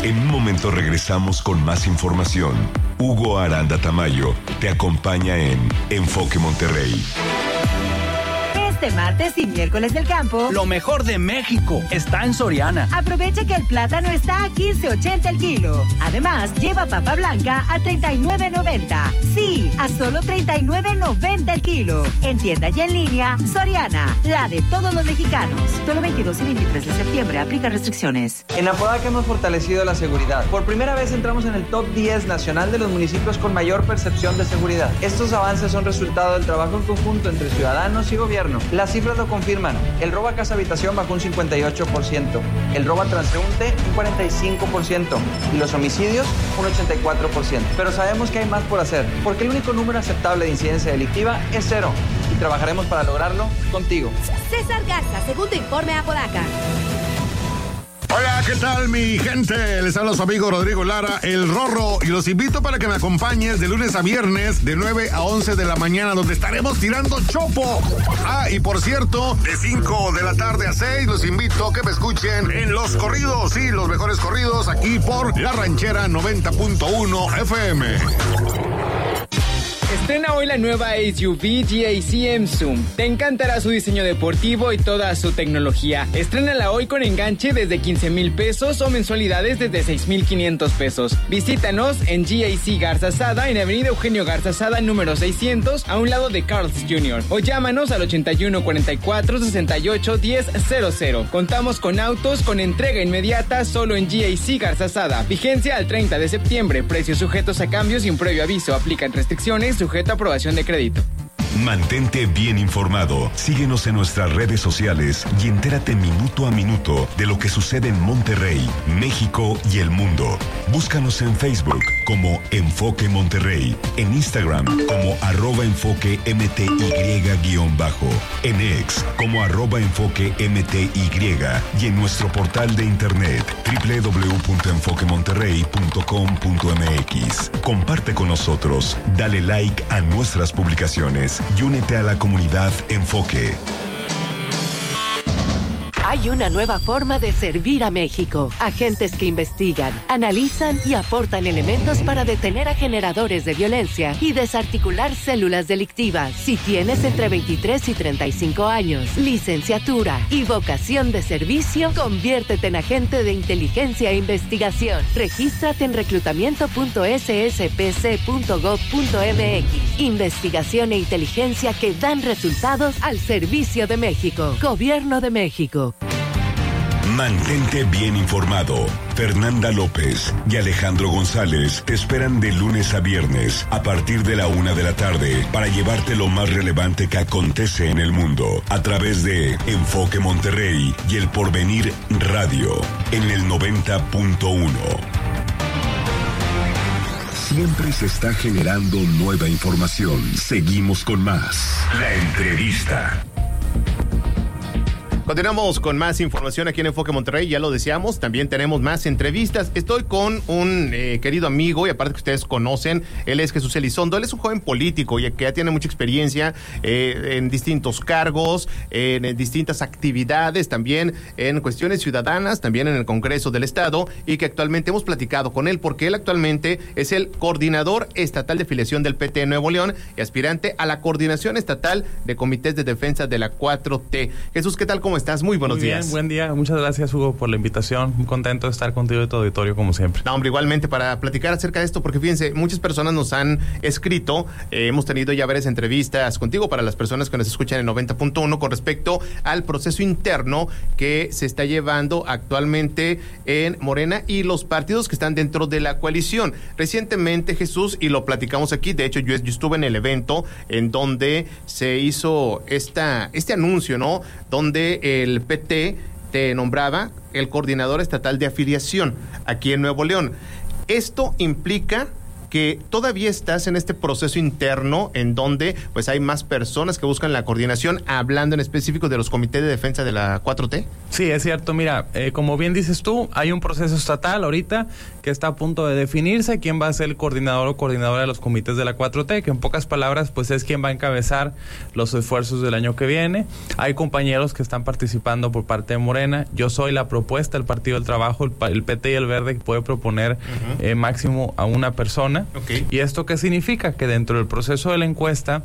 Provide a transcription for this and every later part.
En un momento regresamos con más información. Hugo Aranda Tamayo te acompaña en Enfoque Monterrey. Este martes y miércoles del campo, lo mejor de México está en Soriana. Aprovecha que el plátano está a $15.80 el kilo. Además, lleva papa blanca a $39.90. Sí, a solo $39.90 el kilo. En tienda y en línea, Soriana, la de todos los mexicanos. Solo 22 y 23 de septiembre, aplica restricciones. En Apodaca hemos fortalecido la seguridad. Por primera vez entramos en el top 10 nacional de los municipios con mayor percepción de seguridad. Estos avances son resultado del trabajo en conjunto entre ciudadanos y gobierno. Las cifras lo confirman. El robo a casa habitación bajó un 58%, el robo a transeúnte un 45% y los homicidios un 84%. Pero sabemos que hay más por hacer, porque el único número aceptable de incidencia delictiva es 0 y trabajaremos para lograrlo contigo. César Garza, segundo informe Apodaca. Hola, ¿qué tal mi gente? Les habla su amigo Rodrigo Lara, el Rorro, y los invito para que me acompañes de lunes a viernes de 9 a 11 de la mañana, donde estaremos tirando chopo. Y por cierto, de 5 de la tarde a 6 los invito a que me escuchen en los corridos, sí, los mejores corridos aquí por La Ranchera 90.1 FM. Estrena hoy la nueva SUV GAC Zoom. Te encantará su diseño deportivo y toda su tecnología. Estrénala hoy con enganche desde 15,000 pesos o mensualidades desde 6,500 pesos. Visítanos en GAC Garza Sada en Avenida Eugenio Garza Sada número 600 a un lado de Carl's Jr. O llámanos al 81 44 68 1000. Contamos con autos con entrega inmediata solo en GAC Garza Sada. Vigencia al 30 de septiembre. Precios sujetos a cambios sin previo aviso. Aplican restricciones sujeto a aprobación de crédito. Mantente bien informado. Síguenos en nuestras redes sociales y entérate minuto a minuto de lo que sucede en Monterrey, México y el mundo. Búscanos en Facebook como Enfoque Monterrey, en Instagram como @enfoquemty_, en X como @enfoquemty y en nuestro portal de internet www.enfoquemonterrey.com.mx. Comparte con nosotros, dale like a nuestras publicaciones y únete a la comunidad Enfoque. Hay una nueva forma de servir a México. Agentes que investigan, analizan y aportan elementos para detener a generadores de violencia y desarticular células delictivas. Si tienes entre 23 y 35 años, licenciatura y vocación de servicio, conviértete en agente de inteligencia e investigación. Regístrate en reclutamiento.sspc.gov.mx. Investigación e inteligencia que dan resultados al servicio de México. Gobierno de México. Mantente bien informado. Fernanda López y Alejandro González te esperan de lunes a viernes a partir de la 1 de la tarde para llevarte lo más relevante que acontece en el mundo a través de Enfoque Monterrey y El Porvenir Radio en el 90.1. Siempre se está generando nueva información. Seguimos con más. La entrevista. Continuamos con más información aquí en Enfoque Monterrey, ya lo decíamos, también tenemos más entrevistas. Estoy con un querido amigo y aparte que ustedes conocen, él es Jesús Elizondo, él es un joven político y que ya tiene mucha experiencia en distintos cargos, en distintas actividades, también en cuestiones ciudadanas, también en el Congreso del Estado y que actualmente hemos platicado con él porque él actualmente es el coordinador estatal de afiliación del PT de Nuevo León y aspirante a la coordinación estatal de comités de defensa de la 4T. Jesús, ¿qué tal? ¿Cómo estás? Muy buenos días. Buen día. Muchas gracias, Hugo, por la invitación. Muy contento de estar contigo y tu auditorio, como siempre. No, hombre, igualmente para platicar acerca de esto, porque fíjense, muchas personas nos han escrito, hemos tenido ya varias entrevistas contigo para las personas que nos escuchan en 90.1 con respecto al proceso interno que se está llevando actualmente en Morena y los partidos que están dentro de la coalición. Recientemente, Jesús, y lo platicamos aquí, de hecho yo estuve en el evento en donde se hizo este anuncio, ¿no? Donde el PT te nombraba el coordinador estatal de afiliación aquí en Nuevo León. Esto implica que todavía estás en este proceso interno en donde pues hay más personas que buscan la coordinación, hablando en específico de los comités de defensa de la 4T. Sí, es cierto. Mira, como bien dices tú, hay un proceso estatal ahorita que está a punto de definirse quién va a ser el coordinador o coordinadora de los comités de la 4T, que en pocas palabras pues es quien va a encabezar los esfuerzos del año que viene. Hay compañeros que están participando por parte de Morena. Yo soy la propuesta del Partido del Trabajo, el PT y el Verde, que puede proponer máximo a una persona. Okay. ¿Y esto qué significa? Que dentro del proceso de la encuesta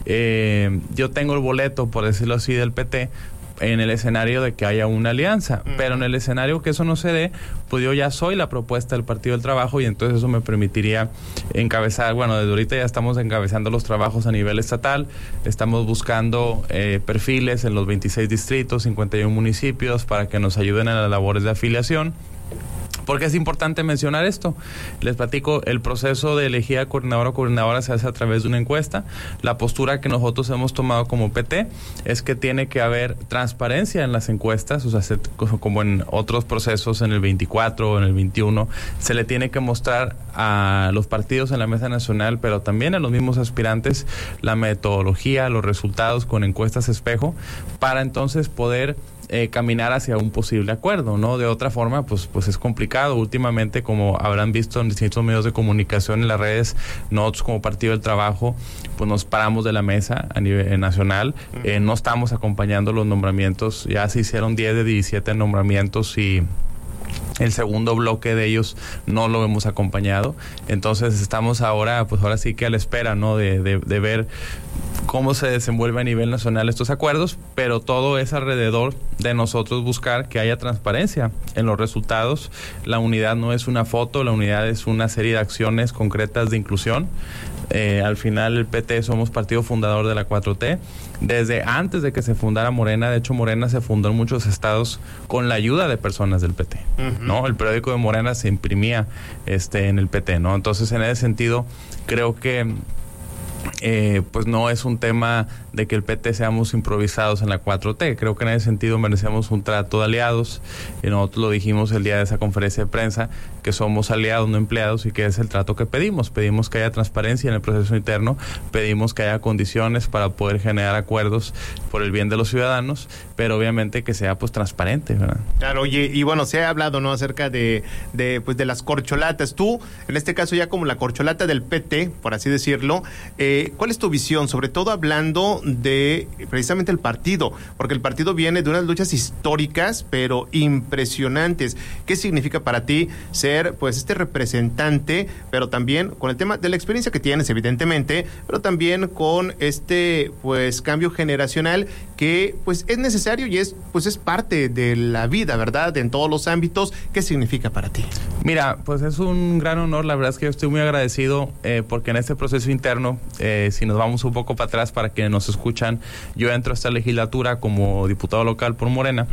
yo tengo el boleto, por decirlo así, del PT en el escenario de que haya una alianza, pero en el escenario que eso no se dé, pues yo ya soy la propuesta del Partido del Trabajo y entonces eso me permitiría encabezar, bueno, desde ahorita ya estamos encabezando los trabajos a nivel estatal, estamos buscando perfiles en los 26 distritos, 51 municipios para que nos ayuden en las labores de afiliación. Porque es importante mencionar esto. Les platico, el proceso de elegir a coordinador o coordinadora se hace a través de una encuesta. La postura que nosotros hemos tomado como PT es que tiene que haber transparencia en las encuestas, o sea, como en otros procesos, en el 24 o en el 21, se le tiene que mostrar a los partidos en la mesa nacional, pero también a los mismos aspirantes, la metodología, los resultados con encuestas espejo, para entonces poder caminar hacia un posible acuerdo, ¿no? De otra forma, pues es complicado. Últimamente, como habrán visto en distintos medios de comunicación, en las redes, nosotros como Partido del Trabajo, pues nos paramos de la mesa a nivel nacional, no estamos acompañando los nombramientos, ya se hicieron 10 de 17 nombramientos y el segundo bloque de ellos no lo hemos acompañado. Entonces estamos ahora, pues ahora sí que a la espera, ¿no? De ver cómo se desenvuelve a nivel nacional estos acuerdos, pero todo es alrededor de nosotros buscar que haya transparencia en los resultados. La unidad no es una foto, la unidad es una serie de acciones concretas de inclusión. Al final el PT somos partido fundador de la 4T. Desde antes de que se fundara Morena, de hecho Morena se fundó en muchos estados con la ayuda de personas del PT, ¿no? El periódico de Morena se imprimía en el PT, ¿no? Entonces, en ese sentido, creo que pues no es un tema de que el PT seamos improvisados en la 4T. Creo que en ese sentido merecemos un trato de aliados, y nosotros lo dijimos el día de esa conferencia de prensa, que somos aliados, no empleados, y que es el trato que pedimos. Pedimos que haya transparencia en el proceso interno, pedimos que haya condiciones para poder generar acuerdos por el bien de los ciudadanos, pero obviamente que sea pues transparente, ¿verdad? Claro, oye, y bueno, se ha hablado, ¿no?, acerca de las corcholatas. Tú, en este caso ya como la corcholata del PT, por así decirlo, ¿cuál es tu visión? Sobre todo hablando de precisamente el partido, porque el partido viene de unas luchas históricas, pero impresionantes. ¿Qué significa para ti ser, pues, este representante, pero también con el tema de la experiencia que tienes, evidentemente, pero también con este, pues, cambio generacional que, pues, es necesario y es parte de la vida, ¿verdad? En todos los ámbitos. ¿Qué significa para ti? Mira, pues es un gran honor. La verdad es que yo estoy muy agradecido porque en este proceso interno, si nos vamos un poco para atrás para quienes nos escuchan, yo entro a esta legislatura como diputado local por Morena,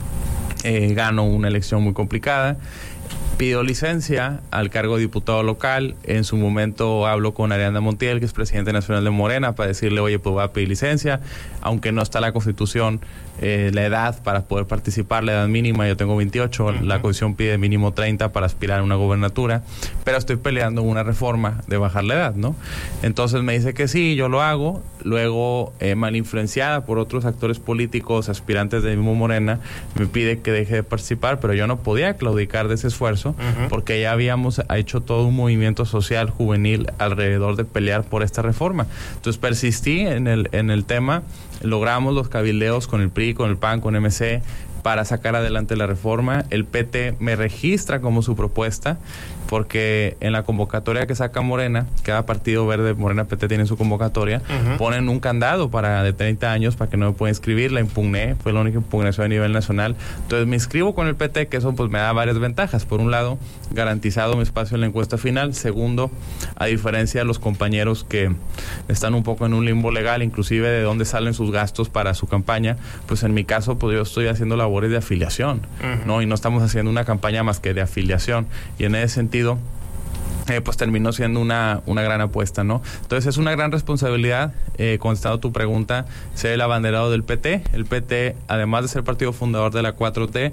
gano una elección muy complicada, pido licencia al cargo de diputado local. En su momento hablo con Ariadna Montiel, que es presidente nacional de Morena, para decirle, oye, pues voy a pedir licencia, aunque no está la Constitución, la edad para poder participar, la edad mínima, yo tengo 28, la Constitución pide mínimo 30 para aspirar a una gobernatura, pero estoy peleando una reforma de bajar la edad, ¿no? Entonces me dice que sí, yo lo hago. Luego, mal influenciada por otros actores políticos, aspirantes de mismo Morena, me pide que deje de participar, pero yo no podía claudicar de ese esfuerzo, porque ya habíamos hecho todo un movimiento social juvenil alrededor de pelear por esta reforma. Entonces persistí en el tema, logramos los cabildeos con el PRI, con el PAN, con MC, para sacar adelante la reforma. El PT me registra como su propuesta, porque en la convocatoria que saca Morena, cada partido verde, Morena, PT, tiene su convocatoria, ponen un candado de 30 años para que no me pueda inscribir. La impugné, fue la única impugnación a nivel nacional. Entonces me inscribo con el PT, que eso pues me da varias ventajas. Por un lado, garantizado mi espacio en la encuesta final. Segundo, a diferencia de los compañeros que están un poco en un limbo legal, inclusive de dónde salen sus gastos para su campaña, pues en mi caso, pues yo estoy haciendo labores de afiliación, ¿no? Y no estamos haciendo una campaña más que de afiliación. Y en ese sentido, pues terminó siendo una gran apuesta, ¿no? Entonces es una gran responsabilidad, contestando tu pregunta, ser el abanderado del PT. El PT, además de ser partido fundador de la 4T,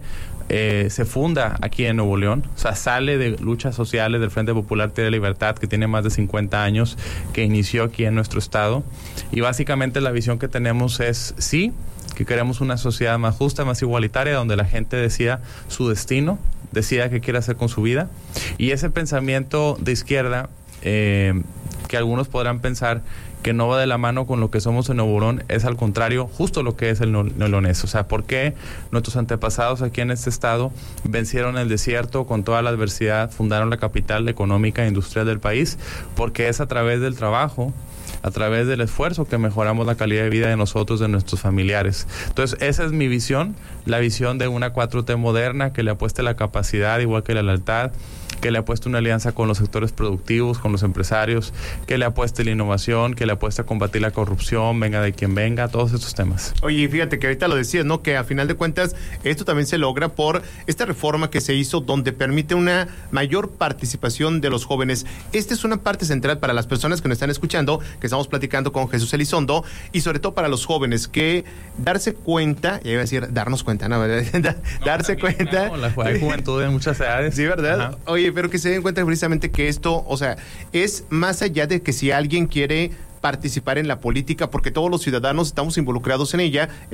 se funda aquí en Nuevo León, o sea, sale de luchas sociales del Frente Popular Tierra y Libertad, que tiene más de 50 años, que inició aquí en nuestro estado, y básicamente la visión que tenemos es, sí, que queremos una sociedad más justa, más igualitaria, donde la gente decida su destino, decida qué quiere hacer con su vida, y ese pensamiento de izquierda, que algunos podrán pensar que no va de la mano con lo que somos en Nuevo León, es al contrario, justo lo que es el neoleonés. O sea, ¿por qué nuestros antepasados aquí en este estado vencieron el desierto con toda la adversidad, fundaron la capital económica e industrial del país? Porque es a través del trabajo, a través del esfuerzo, que mejoramos la calidad de vida de nosotros, de nuestros familiares. Entonces, esa es mi visión, la visión de una 4T moderna, que le apueste la capacidad, igual que la lealtad, que le apueste una alianza con los sectores productivos, con los empresarios, que le apueste la innovación, que le apueste a combatir la corrupción, venga de quien venga, todos estos temas. Oye, fíjate que ahorita lo decías, ¿no? Que a final de cuentas esto también se logra por esta reforma que se hizo, donde permite una mayor participación de los jóvenes. Esta es una parte central para las personas que nos están escuchando, que estamos platicando con Jesús Elizondo, y sobre todo para los jóvenes, que darse cuenta, ya iba a decir darnos cuenta, ¿no? Darse cuenta. No, la juventud en muchas edades. Sí, ¿verdad? Ajá. Oye, pero que se den cuenta precisamente que esto, o sea, es más allá de que si alguien quiere participar en la política, porque todos los ciudadanos estamos involucrados en ella.